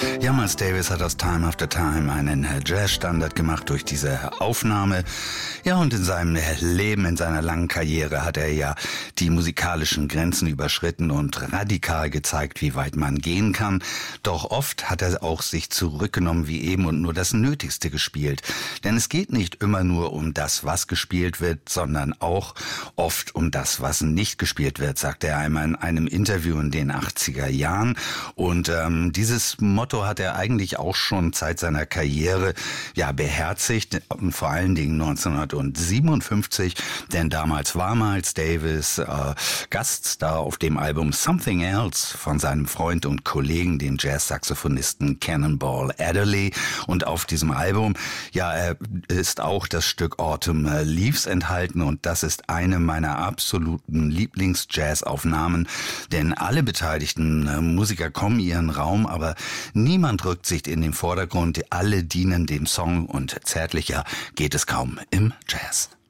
Ja, Miles Davis hat aus Time After Time einen Jazzstandard gemacht durch diese Aufnahme. Ja, und in seinem Leben, in seiner langen Karriere hat er ja die musikalischen Grenzen überschritten und radikal gezeigt, wie weit man gehen kann. Doch oft hat er auch sich zurückgenommen wie eben und nur das Nötigste gespielt. Denn es geht nicht immer nur um das, was gespielt wird, sondern auch oft um das, was nicht gespielt wird, sagte er einmal in einem Interview in den 80er Jahren. Und dieses Motto hat er eigentlich auch schon seit seiner Karriere beherzigt, und vor allen Dingen 1957, denn damals war Miles Davis Gaststar auf dem Album Something Else von seinem Freund und Kollegen, dem Jazz-Saxophonisten Cannonball Adderley. Und auf diesem Album ist auch das Stück Autumn Leaves enthalten, und das ist eine meiner absoluten Lieblings-Jazz-Aufnahmen, denn alle beteiligten Musiker kommen ihren Raum, aber niemand rückt sich in den Vordergrund, alle dienen dem Song, und zärtlicher geht es kaum im Jazz.